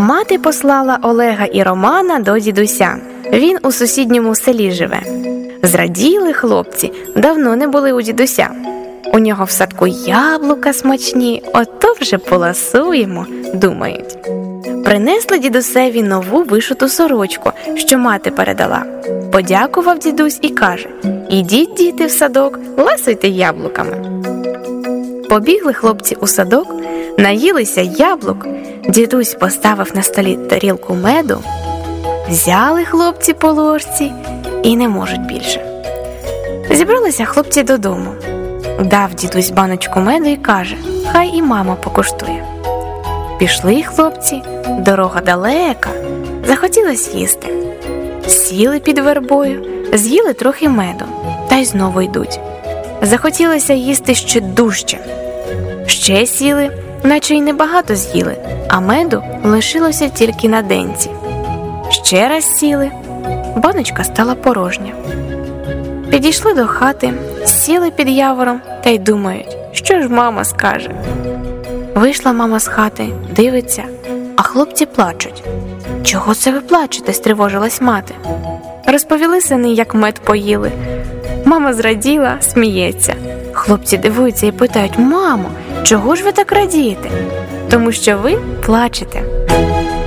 Мати послала Олега і Романа до дідуся. Він у сусідньому селі живе. Зраділи хлопці, давно не були у дідуся. У нього в садку яблука смачні, ото вже поласуємо, думають. Принесли дідусеві нову вишиту сорочку, що мати передала. Подякував дідусь і каже: «Ідіть, діти, в садок, ласуйте яблуками». Побігли хлопці у садок, наїлися яблук, дідусь поставив на столі тарілку меду. Взяли хлопці по ложці і не можуть більше. Зібралися хлопці додому. Дав дідусь баночку меду і каже: «Хай і мама покуштує». Пішли хлопці, дорога далека, захотілось їсти. Сіли під вербою, з'їли трохи меду, та й знову йдуть. Захотілося їсти ще дужче. Ще сіли, наче й небагато з'їли, а меду лишилося тільки на денці. Ще раз сіли, баночка стала порожня. Підійшли до хати, сіли під явором та й думають, що ж мама скаже. Вийшла мама з хати, дивиться, а хлопці плачуть. «Чого це ви плачете?» – стривожилась мати. Розповіли сини, як мед поїли. Мама зраділа, сміється. Хлопці дивуються і питають: «Мамо, чого ж ви так радієте?» «Тому що ви плачете».